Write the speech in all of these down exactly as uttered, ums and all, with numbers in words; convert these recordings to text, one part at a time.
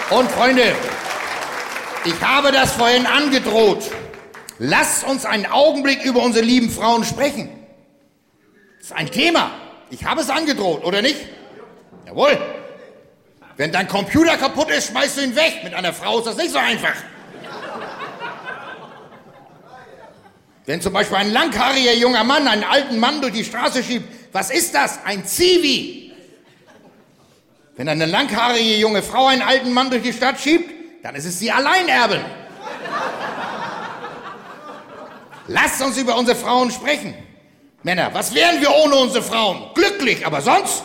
Und Freunde, ich habe das vorhin angedroht. Lasst uns einen Augenblick über unsere lieben Frauen sprechen. Das ist ein Thema. Ich habe es angedroht, oder nicht? Jawohl. Wenn dein Computer kaputt ist, schmeißt du ihn weg. Mit einer Frau ist das nicht so einfach. Wenn zum Beispiel ein langhaariger junger Mann einen alten Mann durch die Straße schiebt, was ist das? Ein Zivi. Wenn eine langhaarige junge Frau einen alten Mann durch die Stadt schiebt, dann ist es die Alleinerbin. Lasst uns über unsere Frauen sprechen. Männer, was wären wir ohne unsere Frauen? Glücklich, aber sonst?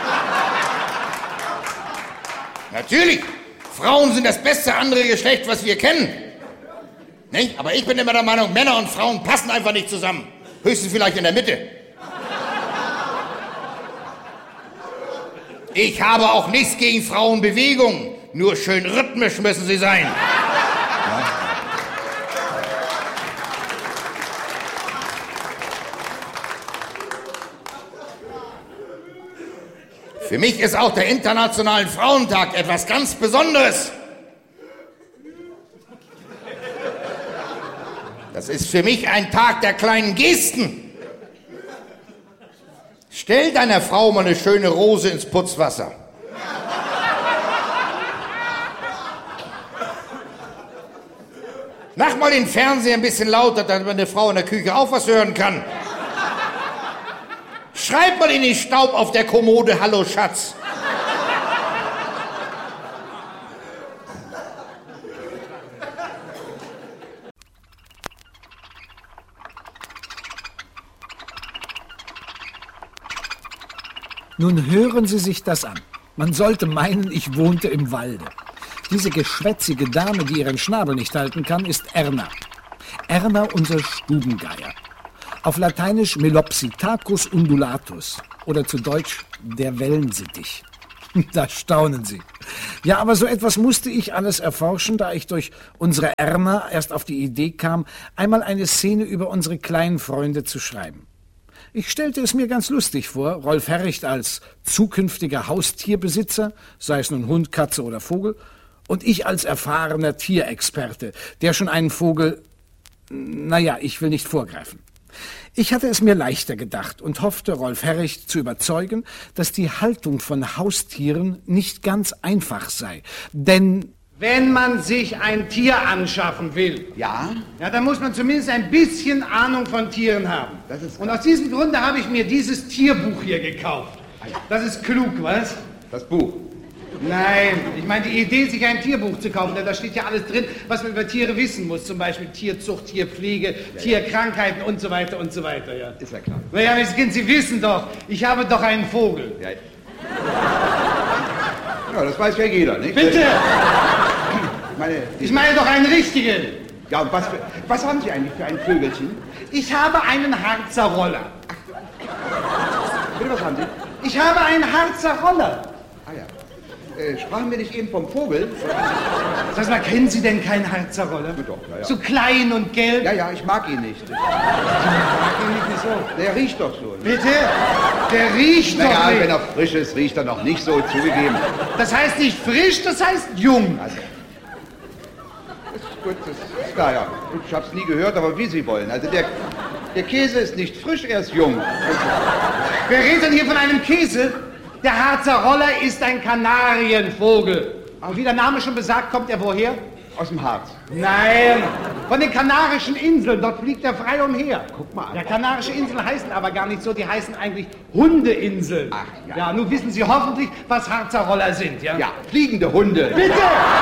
Natürlich, Frauen sind das beste andere Geschlecht, was wir kennen. Nicht? Aber ich bin immer der Meinung, Männer und Frauen passen einfach nicht zusammen. Höchstens vielleicht in der Mitte. Ich habe auch nichts gegen Frauenbewegung. Nur schön rhythmisch müssen sie sein. Ja. Für mich ist auch der Internationale Frauentag etwas ganz Besonderes. Das ist für mich ein Tag der kleinen Gesten. Stell deiner Frau mal eine schöne Rose ins Putzwasser. Mach mal den Fernseher ein bisschen lauter, damit meine Frau in der Küche auch was hören kann. Schreib mal in den Staub auf der Kommode, hallo Schatz. Nun hören Sie sich das an. Man sollte meinen, ich wohnte im Walde. Diese geschwätzige Dame, die ihren Schnabel nicht halten kann, ist Erna. Erna, unser Stubengeier. Auf Lateinisch Melopsitacus undulatus oder zu Deutsch der Wellensittich. Da staunen Sie. Ja, aber so etwas musste ich alles erforschen, da ich durch unsere Erna erst auf die Idee kam, einmal eine Szene über unsere kleinen Freunde zu schreiben. Ich stellte es mir ganz lustig vor, Rolf Herricht als zukünftiger Haustierbesitzer, sei es nun Hund, Katze oder Vogel, und ich als erfahrener Tierexperte, der schon einen Vogel... Naja, ich will nicht vorgreifen. Ich hatte es mir leichter gedacht und hoffte, Rolf Herricht zu überzeugen, dass die Haltung von Haustieren nicht ganz einfach sei. Denn... Wenn man sich ein Tier anschaffen will, ja? Ja, dann muss man zumindest ein bisschen Ahnung von Tieren haben. Das ist und aus diesem Grunde habe ich mir dieses Tierbuch hier gekauft. Das ist klug, was? Das Buch? Nein, ich meine die Idee, sich ein Tierbuch zu kaufen, denn da steht ja alles drin, was man über Tiere wissen muss. Zum Beispiel Tierzucht, Tierpflege, ja, Tierkrankheiten und so weiter und so weiter. Ja. Ist ja klar. Naja, Miss Kind, Sie wissen doch, ich habe doch einen Vogel. Ja, ja, das weiß ja jeder, nicht? Bitte! Ich meine, ich meine doch einen richtigen. Ja, und was, für, was haben Sie eigentlich für ein Vögelchen? Ich habe einen Harzer Roller. Bitte, was haben Sie? Ich habe einen Harzer Roller. Ah ja. Äh, sprachen wir nicht eben vom Vogel? Sag mal, kennen Sie denn keinen Harzer Roller? Ja, doch, ja, ja. So klein und gelb? Ja, ja, ich mag ihn nicht. Ich mag ihn nicht, wieso? Der riecht doch so. Bitte? Der riecht naja, doch nicht. Wenn er frisch ist, riecht er noch nicht so, zugegeben. Das heißt nicht frisch, das heißt jung. Also, das ist gut, das ist klar, ja. Ich hab's nie gehört, aber wie Sie wollen. Also der, der Käse ist nicht frisch, er ist jung. Wer redet denn hier von einem Käse? Der Harzer Roller ist ein Kanarienvogel. Und wie der Name schon besagt, kommt er woher? Aus dem Harz. Nein, von den Kanarischen Inseln. Dort fliegt er frei umher. Guck mal an. Ja, Kanarische Inseln heißen aber gar nicht so. Die heißen eigentlich Hundeinseln. Ach ja. Ja, nun wissen Sie hoffentlich, was Harzer Roller sind, ja? Ja, fliegende Hunde. Bitte!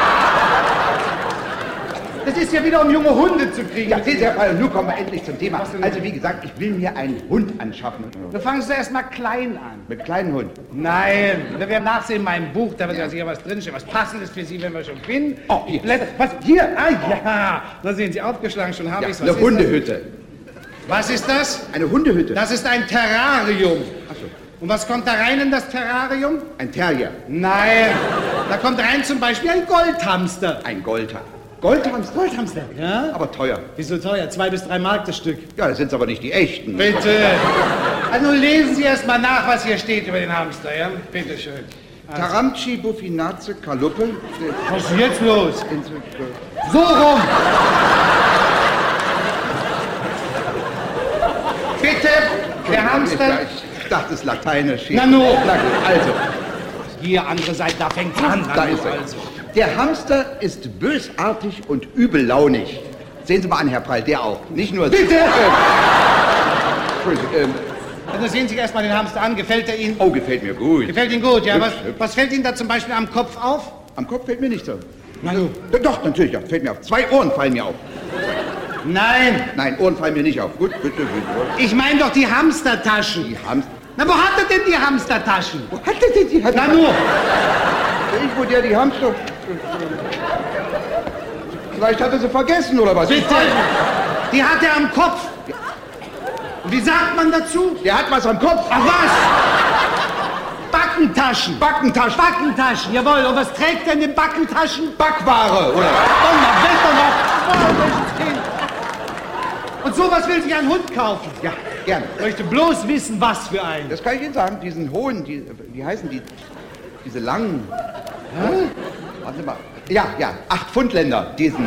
Das ist ja wieder, um junge Hunde zu kriegen. Ja, sehen Sie, Herr Fall, nun kommen wir endlich zum Thema. Also, wie gesagt, ich will mir einen Hund anschaffen. Du fangst erst mal klein an. Mit kleinen Hund? Nein, wir werden nachsehen in meinem Buch, da wird ja sicher was drinstehen, was Passendes für Sie, wenn wir schon finden. Oh, hier. Blätter, was, hier? Ah, ja. Da sehen Sie, aufgeschlagen, schon habe Ja, ich's. eine Was Hundehütte. Was ist das? Eine Hundehütte. Das ist ein Terrarium. Ach so. Und was kommt da rein in das Terrarium? Ein Terrier. Nein, da kommt rein zum Beispiel ein Goldhamster. Ein Goldhamster. Goldhamster? Goldhamster, ja? Aber teuer. Wieso teuer? Zwei bis drei Mark das Stück. Ja, das sind aber nicht die echten. Bitte. Also lesen Sie erst mal nach, was hier steht über den Hamster, ja? Bitte schön. Taramci, Buffinaze, Kaluppe. Was ist denn jetzt los? So rum! Bitte, der Hamster. Ich dachte, es ist Lateinisch. Na nu. Also, hier, andere Seite, da fängt's an. da ist er. Der Hamster ist bösartig und übellaunig. Sehen Sie mal an, Herr Prall, der auch. Nicht nur... Bitte! Äh, Entschuldigung, ähm, Also sehen Sie sich erstmal den Hamster an. Gefällt er Ihnen? oh, gefällt mir gut. Gefällt Ihnen gut, ja. Hübsch, Was, hübsch. was fällt Ihnen da zum Beispiel am Kopf auf? Am Kopf fällt mir nichts auf. Na du. Doch, natürlich, ja, fällt mir auf. Zwei Ohren fallen mir auf. Nein, Nein, Ohren fallen mir nicht auf. Gut, bitte, bitte. ich meine doch die Hamstertaschen. Die Hamster... Na, wo hat er denn die Hamstertaschen? Wo hat der denn die Hamster? Na nur. Ich, wo der die Hamster... Vielleicht hat er sie vergessen, oder was? Bitte. Die hat er am Kopf. Und wie sagt man dazu? Der hat was am Kopf. Ach was? Backentaschen. Backentaschen. Backentaschen, jawohl. Und was trägt er in den Backentaschen? Backware, oder? Donnerwetter noch. Oh, welches Kind. Und sowas will sich ein Hund kaufen. Ja, gerne. Ich möchte bloß wissen, was für ein. Das kann ich Ihnen sagen. Diesen hohen, die, wie heißen die? Diese langen. Hä? Warte mal. Ja, ja, acht Pfundländer. Diesen.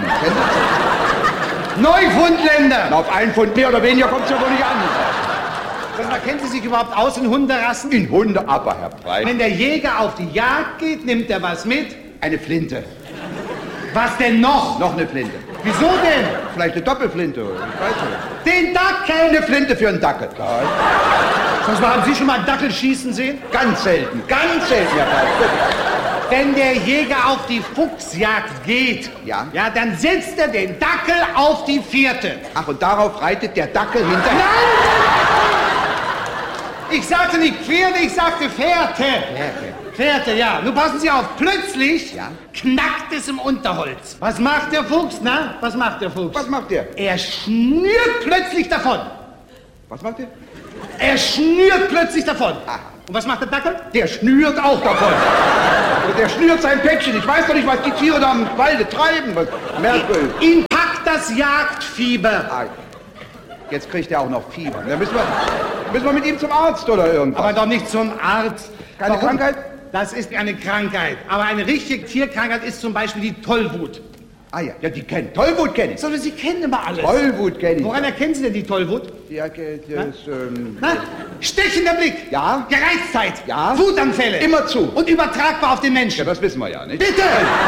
Neufundländer. Na, auf einen Pfund mehr oder weniger kommt es ja wohl nicht an. Sag mal, kennen Sie sich überhaupt aus in Hunderassen? In Hunde, aber Herr Breit. Wenn der Jäger auf die Jagd geht, nimmt er was mit? Eine Flinte. Was denn noch? Noch eine Flinte. Wieso denn? Vielleicht eine Doppelflinte. Ich weiß nicht. Den Dackel. Eine Flinte für einen Dackel. Sag mal, haben Sie schon mal einen Dackel schießen sehen? Ganz selten. Ganz selten, Herr Breit. Wenn der Jäger auf die Fuchsjagd geht, Ja. ja, dann setzt er den Dackel auf die Vierte. Ach, und darauf reitet der Dackel hinterher. Nein! Ich sagte nicht Pferde, ich sagte Fährte. Fährte. Fährte, ja. Nun passen Sie auf, plötzlich Ja. knackt es im Unterholz. Was macht der Fuchs, na? Was macht der Fuchs? Was macht der? Er schnürt plötzlich davon. Was macht der? Er schnürt plötzlich davon. Aha. Und was macht der Dackel? Der schnürt auch davon. Und der schnürt sein Päckchen. Ich weiß doch nicht, was die Tiere da im Walde treiben. Was merkwürdig. Ihn packt das Jagdfieber. Ah, jetzt kriegt er auch noch Fieber. Dann müssen wir, müssen wir mit ihm zum Arzt oder irgendwas. Aber doch nicht zum Arzt. Keine Warum? Krankheit? Das ist eine Krankheit. Aber eine richtige Tierkrankheit ist zum Beispiel die Tollwut. Ah ja, ja, die kennen. Tollwut kenne ich. Sondern Sie kennen immer alles. Tollwut kenne ich. Woran erkennen Sie denn die Tollwut? Ja, äh, das, ähm, Na? Stechender Blick. Ja. Gereiztheit. Ja. Wutanfälle. Immer zu. Und übertragbar auf den Menschen. ja, das wissen wir ja, nicht? Bitte!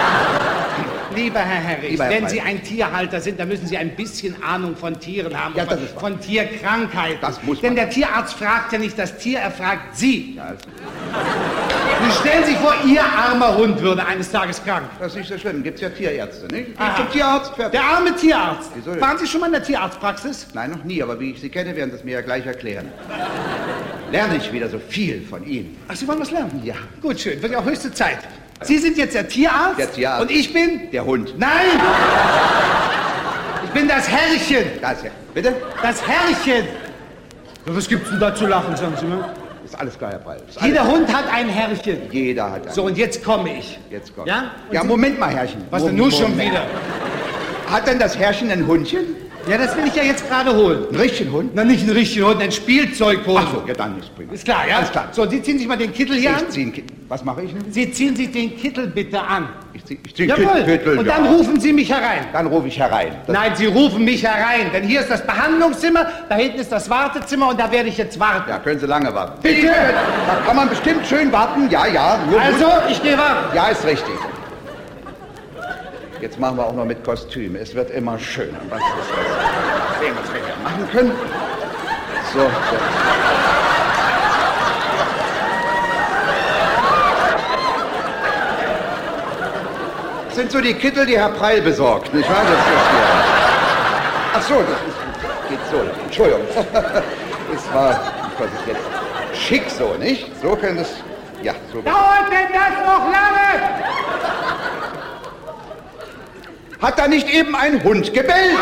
Lieber Herr Herrich, Lieber Herr wenn Preis. Sie ein Tierhalter sind, dann müssen Sie ein bisschen Ahnung von Tieren haben. Ja, und das von, ist wahr. von Tierkrankheiten. Das muss Denn man. der Tierarzt fragt ja nicht das Tier, er fragt Sie. Ja, das, Sie stellen sich vor, Ihr armer Hund würde eines Tages krank. das ist nicht so schlimm. Gibt's ja Tierärzte, nicht? Geht Aha. zum Tierarzt, fertig. Der arme Tierarzt. Wieso denn? Waren Sie schon mal in der Tierarztpraxis? Nein, noch nie, aber wie ich Sie kenne, werden Sie es mir ja gleich erklären. Lerne ich wieder so viel von Ihnen. Ach, Sie wollen was lernen? Ja. Gut, schön. Wird ja auch höchste Zeit. Sie sind jetzt der Tierarzt? Der Tierarzt. Und ich bin? Der Hund. Nein! Ich bin das Herrchen. Das ja. Bitte? Das Herrchen. Was gibt's denn da zu lachen, sagen Sie mal? Ist alles klar, Herr Preil. Ist Jeder alles- Hund hat ein Herrchen. Jeder hat einen. So, und jetzt komme ich. Jetzt kommt. Ja? Und Ja, Sie- Moment mal, Herrchen. Was denn Moment. nun schon wieder? Hat denn das Herrchen ein Hundchen? Ja, das will ich ja jetzt gerade holen. Ein richtigen Hund? Na, nicht einen richtigen Hund, ein Spielzeug holen. Ach so, ja, dann ist prima. Ist klar, ja? Alles klar. So, Sie ziehen sich mal den Kittel hier an. Ich zieh einen Ki- Was mache ich nun? Sie ziehen sich den Kittel bitte an. Ich zieh, ich zieh Jawohl. Kittel, Und ja. dann rufen Sie mich herein. Dann rufe ich herein. Das, Nein, Sie rufen mich herein, denn hier ist das Behandlungszimmer, da hinten ist das Wartezimmer und da werde ich jetzt warten. ja, können Sie lange warten. Bitte? Da kann man bestimmt schön warten. Ja, ja. Nur Also, gut. ich gehe warten. Ja, ist richtig. Jetzt machen wir auch noch mit Kostüm. Es wird immer schöner. Was ist das? Sehen, was wir hier machen können. So, so. Das sind so die Kittel, die Herr Preil besorgt, nicht wahr? Das ist hier. Ach so, das ist, geht so. Entschuldigung. Es war, was ist jetzt? Schick so, nicht? So können es, ja, so. Dauert denn das noch lange? Hat da nicht eben ein Hund gebellt?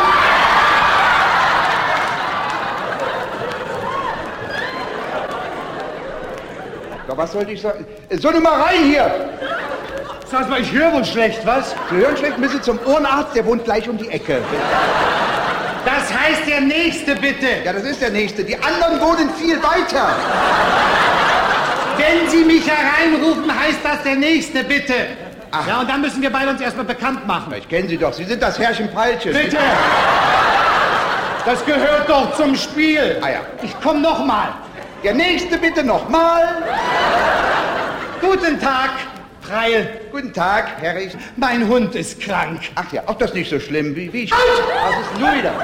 Ja, was sollte ich sagen? So eine mal rein hier! Sag mal, ich höre wohl schlecht, was? Sie hören schlecht, müssen Sie zum Ohrenarzt, der wohnt gleich um die Ecke. Das heißt der Nächste, bitte. Ja, das ist der Nächste. Die anderen wohnen viel weiter. Wenn Sie mich hereinrufen, heißt das der Nächste, bitte. Ach. Ja, und dann müssen wir beide uns erstmal bekannt machen. Ich kenne Sie doch. Sie sind das Herrchen Peilchen. Bitte! Das gehört doch zum Spiel. Ah ja. Ich komm noch mal. Der Nächste bitte nochmal. Guten Tag, Preil. Guten Tag, Herr Richter. Mein Hund ist krank. Ach ja, auch das ist nicht so schlimm, wie, wie ich... Halt! Was ist denn nun wieder?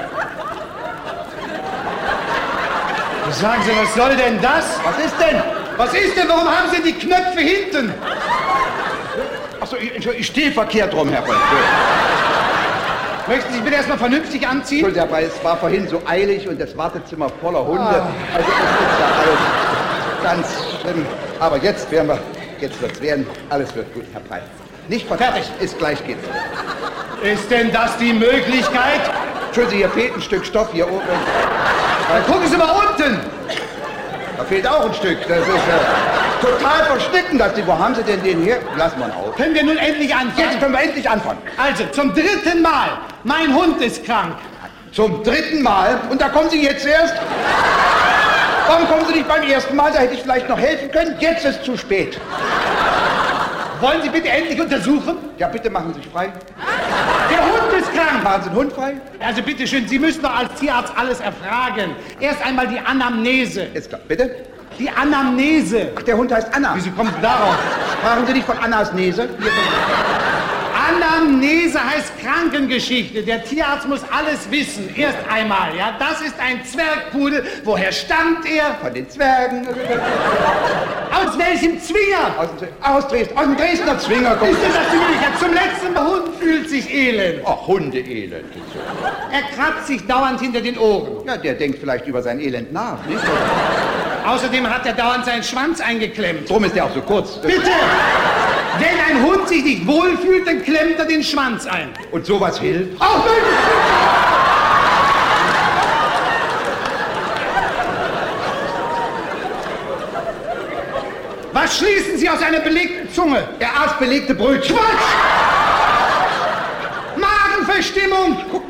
Sagen Sie, was soll denn das? Was ist denn? Was ist denn? Warum haben Sie die Knöpfe hinten? Achso, ich, ich stehe verkehrt rum, Herr Preil. Möchten Sie sich bitte erstmal vernünftig anziehen? Entschuldigung, Herr Preil, es war vorhin so eilig und das Wartezimmer voller Hunde. Ah. Also es ist ja alles ganz schlimm. Aber jetzt werden wir, jetzt wird's werden. Alles wird gut, Herr Preil. Nicht fertig, ist gleich geht's. Ist denn das die Möglichkeit? Entschuldigung, hier fehlt ein Stück Stoff hier oben. Dann gucken Sie mal unten. Da fehlt auch ein Stück. Das ist äh, total verschnitten, das Ding. Wo haben Sie denn den hier? Lassen wir ihn auf. Können wir nun endlich anfangen? Jetzt können wir endlich anfangen. Also, zum dritten Mal. Mein Hund ist krank. Zum dritten Mal? Und da kommen Sie jetzt erst? Warum kommen Sie nicht beim ersten Mal? Da hätte ich vielleicht noch helfen können. Jetzt ist zu spät. Wollen Sie bitte endlich untersuchen? Ja, bitte machen Sie sich frei. Der Hund ist krank. Machen Sie den Hund frei? Also bitteschön, Sie müssen doch als Tierarzt alles erfragen. Erst einmal die Anamnese. Ist klar. Bitte? Die Anamnese. Ach, der Hund heißt Anna. Wieso kommen Sie darauf? Sprachen Sie nicht von Annas Nese? Hier Anamnese heißt Krankengeschichte. Der Tierarzt muss alles wissen. Erst einmal, ja. Das ist ein Zwergpudel. Woher stammt er? von den Zwergen. Aus welchem Zwinger? Aus, dem, aus Dresden. Aus dem Dresdner Zwinger kommt. Ist denn das die Möglichkeit? Zum letzten Mal, Hund fühlt sich elend. Ach, Hundeelend. Er kratzt sich dauernd hinter den Ohren. Ja, der denkt vielleicht über sein Elend nach, nicht? Außerdem hat er dauernd seinen Schwanz eingeklemmt. Drum ist der auch so kurz. Bitte! Wenn ein Hund sich nicht wohlfühlt, dann klemmt er den Schwanz ein. Und sowas hilft? Auch wenn... Was schließen Sie aus einer belegten Zunge? Er aß belegte Brötchen. Quatsch! Magenverstimmung!